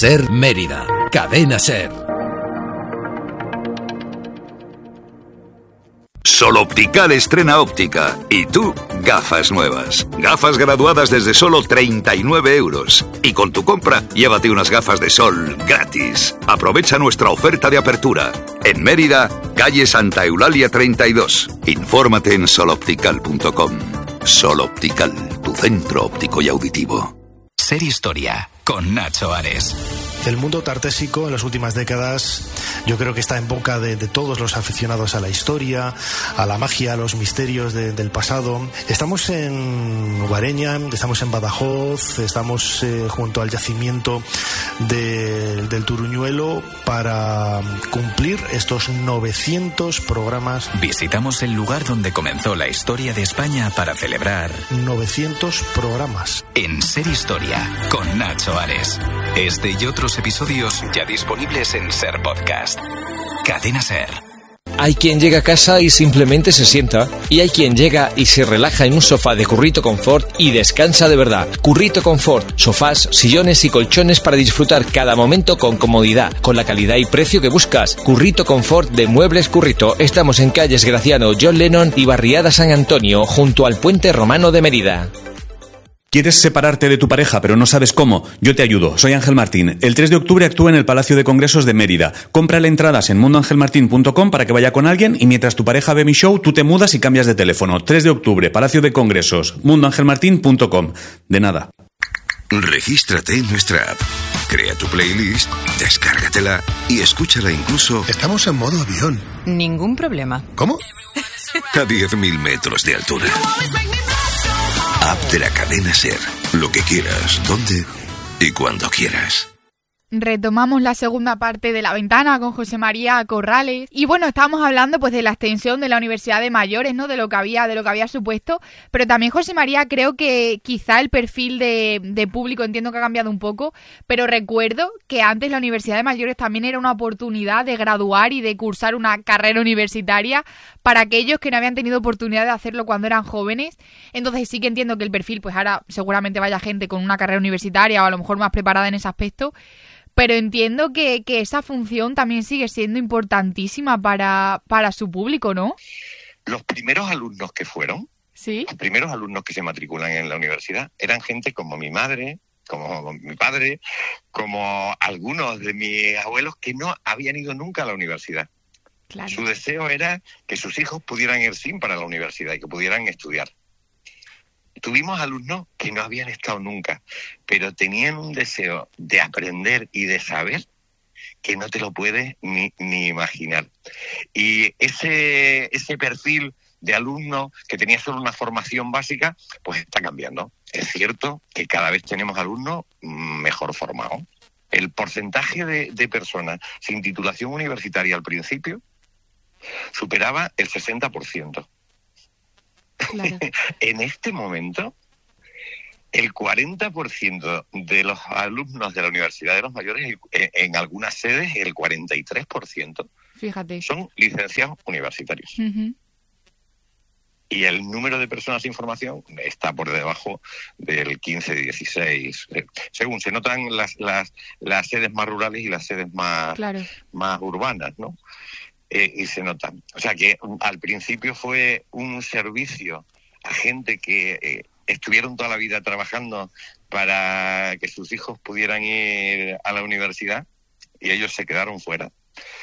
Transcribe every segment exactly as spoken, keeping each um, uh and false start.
Ser Mérida. Cadena Ser. Sol Optical estrena óptica. Y tú, gafas nuevas. Gafas graduadas desde solo treinta y nueve euros. Y con tu compra, llévate unas gafas de sol gratis. Aprovecha nuestra oferta de apertura. En Mérida, calle Santa Eulalia treinta y dos. Infórmate en sol optical punto com. Sol Optical, tu centro óptico y auditivo. Ser Historia, con Nacho Ares. El mundo tartésico en las últimas décadas yo creo que está en boca de, de todos los aficionados a la historia, a la magia, a los misterios de, del pasado. Estamos en Guareña, estamos en Badajoz, estamos eh, junto al yacimiento de, del Turuñuelo para cumplir estos novecientos programas. Visitamos el lugar donde comenzó la historia de España para celebrar novecientos programas. En Ser Historia, con Nacho Ares. Este y otros episodios ya disponibles en Ser Podcast. Cadena Ser. Hay quien llega a casa y simplemente se sienta, y hay quien llega y se relaja en un sofá de Currito Confort y descansa de verdad. Currito Confort, sofás, sillones y colchones para disfrutar cada momento con comodidad, con la calidad y precio que buscas. Currito Confort de Muebles Currito. Estamos en calles Graciano, John Lennon y Barriada San Antonio, junto al Puente Romano de Mérida. ¿Quieres separarte de tu pareja pero no sabes cómo? Yo te ayudo. Soy Ángel Martín. El tres de octubre actúo en el Palacio de Congresos de Mérida. Cómprale entradas en mundo ángel martín punto com para que vaya con alguien y mientras tu pareja ve mi show, tú te mudas y cambias de teléfono. tres de octubre, Palacio de Congresos, mundo ángel martín punto com. De nada. Regístrate en nuestra app. Crea tu playlist, descárgatela y escúchala incluso... Estamos en modo avión. Ningún problema. ¿Cómo? A diez mil metros de altura. App de la cadena Ser. Lo que quieras, donde y cuando quieras. Retomamos la segunda parte de La Ventana con José María Corrales. Y bueno, estábamos hablando pues de la extensión de la Universidad de Mayores, ¿no? De lo que había, de lo que había supuesto. Pero también, José María, creo que quizá el perfil de, de público, entiendo que ha cambiado un poco, pero recuerdo que antes la Universidad de Mayores también era una oportunidad de graduar y de cursar una carrera universitaria para aquellos que no habían tenido oportunidad de hacerlo cuando eran jóvenes. Entonces sí que entiendo que el perfil, pues ahora seguramente vaya gente con una carrera universitaria o a lo mejor más preparada en ese aspecto. Pero entiendo que, que esa función también sigue siendo importantísima para, para su público, ¿no? Los primeros alumnos que fueron, ¿sí? Los primeros alumnos que se matriculan en la universidad eran gente como mi madre, como mi padre, como algunos de mis abuelos que no habían ido nunca a la universidad. Claro. Su deseo era que sus hijos pudieran ir sin para la universidad y que pudieran estudiar. Tuvimos alumnos que no habían estado nunca, pero tenían un deseo de aprender y de saber que no te lo puedes ni, ni imaginar. Y ese, ese perfil de alumno que tenía solo una formación básica, pues está cambiando. Es cierto que cada vez tenemos alumnos mejor formados. El porcentaje de, de personas sin titulación universitaria al principio superaba el sesenta por ciento. Claro. En este momento, el cuarenta por ciento de los alumnos de la Universidad de los Mayores, en algunas sedes, el cuarenta y tres por ciento, fíjate, son licenciados universitarios. Uh-huh. Y el número de personas sin formación está por debajo del quince dieciséis. Según se notan las, las, las sedes más rurales y las sedes más, claro. más urbanas, ¿no? Eh, y se notan. O sea que al principio fue un servicio a gente que eh, estuvieron toda la vida trabajando para que sus hijos pudieran ir a la universidad y ellos se quedaron fuera.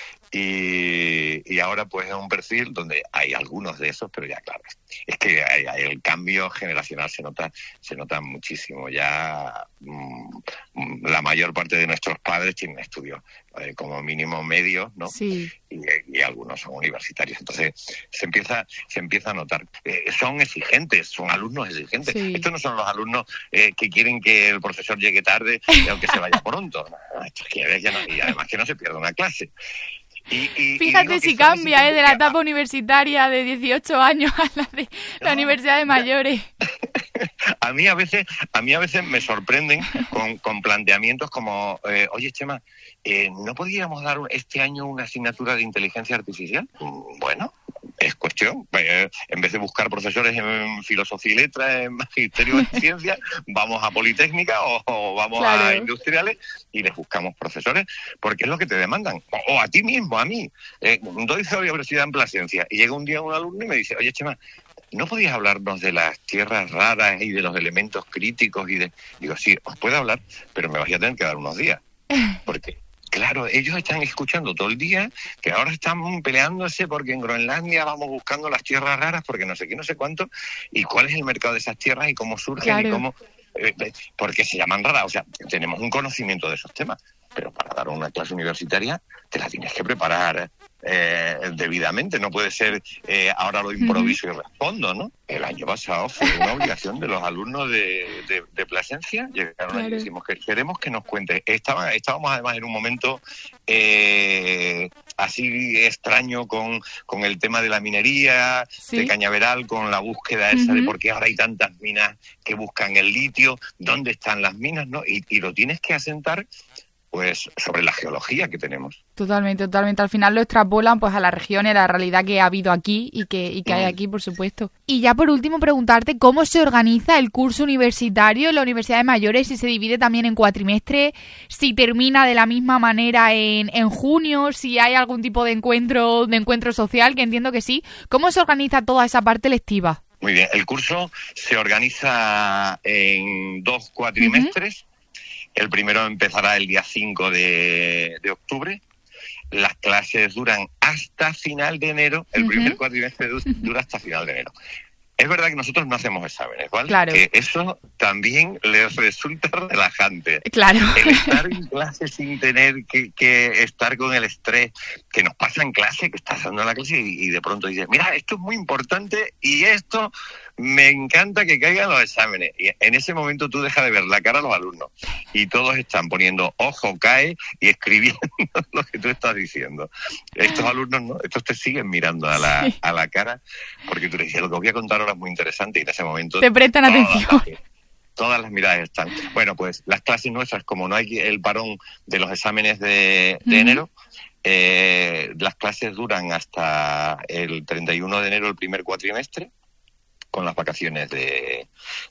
Y, y ahora pues es un perfil donde hay algunos de esos, pero ya claro, es que hay, hay el cambio generacional se nota se nota muchísimo. Ya mmm, la mayor parte de nuestros padres tienen estudios eh, como mínimo medios, ¿no? Sí. Y, y algunos son universitarios. Entonces se empieza se empieza a notar. Eh, son exigentes, son alumnos exigentes. Sí. Estos no son los alumnos eh, que quieren que el profesor llegue tarde y aunque se vaya pronto. No, estos quieren que no, y además que no se pierda una clase. Y, y, Fíjate y si cambia, ¿eh? De la etapa universitaria de dieciocho años a la de la no, Universidad de Mayores. A mí a veces a mí a veces me sorprenden con, con planteamientos como, eh, oye, Chema, eh, ¿no podríamos dar este año una asignatura de inteligencia artificial? Bueno, es cuestión, eh, en vez de buscar profesores en filosofía y letras, en magisterio en ciencia, vamos a Politécnica o, o vamos claro. a industriales y les buscamos profesores, porque es lo que te demandan. O, o a ti mismo, a mí. Eh, doy universidad en Plasencia y llega un día un alumno y me dice, oye, Chema, ¿no podías hablarnos de las tierras raras y de los elementos críticos? Y de Digo, sí, os puedo hablar, pero me vais a tener que dar unos días. Porque, claro, ellos están escuchando todo el día que ahora están peleándose porque en Groenlandia vamos buscando las tierras raras, porque no sé qué, no sé cuánto, y cuál es el mercado de esas tierras y cómo surgen claro. y cómo... Eh, porque se llaman raras. O sea, tenemos un conocimiento de esos temas, pero para dar una clase universitaria te la tienes que preparar eh, debidamente. No puede ser eh, ahora lo improviso uh-huh. y respondo, ¿no? El año pasado fue una obligación de los alumnos de, de, de Plasencia. Llegaron claro. y decimos que queremos que nos cuente. Estaba, estábamos además en un momento eh, así extraño con, con el tema de la minería, ¿sí? de Cañaveral, con la búsqueda esa uh-huh. de por qué ahora hay tantas minas que buscan el litio, dónde están las minas, ¿no? Y, y lo tienes que asentar pues sobre la geología que tenemos. Totalmente, totalmente. Al final lo extrapolan pues a la región y a la realidad que ha habido aquí y que, y que mm. hay aquí, por supuesto. Y ya por último preguntarte cómo se organiza el curso universitario en la Universidad de Mayores, si se divide también en cuatrimestre, si termina de la misma manera en, en junio, si hay algún tipo de encuentro, de encuentro social, que entiendo que sí. ¿Cómo se organiza toda esa parte lectiva? Muy bien, el curso se organiza en dos cuatrimestres. Uh-huh. El primero empezará el día cinco de, de octubre. Las clases duran hasta final de enero. El uh-huh. primer cuatrimestre dura hasta final de enero. Es verdad que nosotros no hacemos exámenes, ¿vale? Claro. Que eso también les resulta relajante. Claro. El estar en clase sin tener que, que estar con el estrés que nos pasa en clase, que estás dando la clase y, y de pronto dices, mira, esto es muy importante y esto me encanta que caigan los exámenes. Y en ese momento tú dejas de ver la cara a los alumnos y todos están poniendo ojo, cae y escribiendo lo que tú estás diciendo. Estos alumnos no, estos te siguen mirando a la, a la cara porque tú les dices, lo que os voy a contar ahora es muy interesante y en ese momento te prestan atención. Las, todas las miradas están. Bueno, pues las clases nuestras, como no hay el parón de los exámenes de, de uh-huh. enero, eh, las clases duran hasta el treinta y uno de enero, el primer cuatrimestre, con las vacaciones de,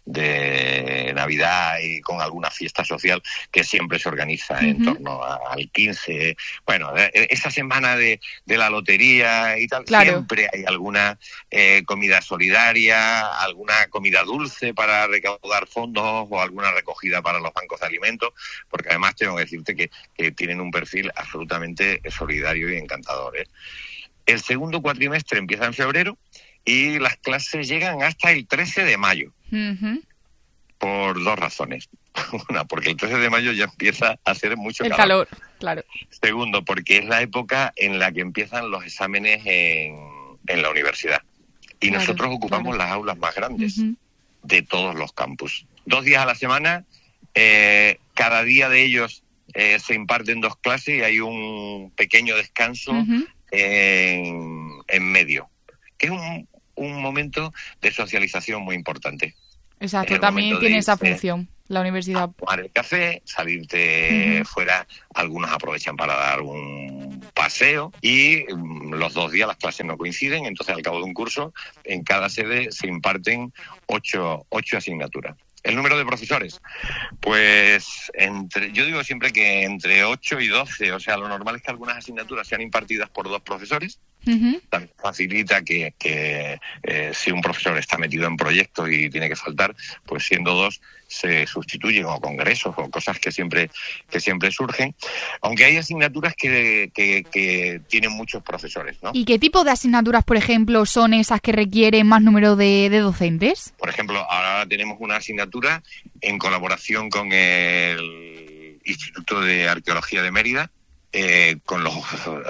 de Navidad y con alguna fiesta social que siempre se organiza uh-huh. en torno a, al quince. Bueno, esa semana de, de la lotería y tal, claro. siempre hay alguna eh, comida solidaria, alguna comida dulce para recaudar fondos o alguna recogida para los bancos de alimentos, porque además tengo que decirte que, que tienen un perfil absolutamente solidario y encantador, ¿eh? El segundo cuatrimestre empieza en febrero y las clases llegan hasta el trece de mayo, uh-huh. por dos razones. Una, porque el trece de mayo ya empieza a hacer mucho el calor. calor. Claro. Segundo, porque es la época en la que empiezan los exámenes en, en la universidad. Y claro, nosotros ocupamos claro. las aulas más grandes uh-huh. de todos los campus. Dos días a la semana, eh, cada día de ellos eh, se imparten dos clases y hay un pequeño descanso uh-huh. en, en medio, que es un, un momento de socialización muy importante. Exacto, también tiene esa función la universidad. Tomar el café, salirte uh-huh. fuera, algunos aprovechan para dar un paseo y um, los dos días las clases no coinciden, entonces al cabo de un curso en cada sede se imparten ocho, ocho asignaturas. ¿El número de profesores? Pues entre, yo digo siempre que entre ocho y doce, o sea, lo normal es que algunas asignaturas sean impartidas por dos profesores. Uh-huh. También facilita que, que eh, si un profesor está metido en proyectos y tiene que faltar, pues siendo dos se sustituyen, o congresos o cosas que siempre que siempre surgen, aunque hay asignaturas que, que, que tienen muchos profesores, ¿no? ¿Y qué tipo de asignaturas, por ejemplo, son esas que requieren más número de, de docentes? Por ejemplo, ahora tenemos una asignatura en colaboración con el Instituto de Arqueología de Mérida, eh, con los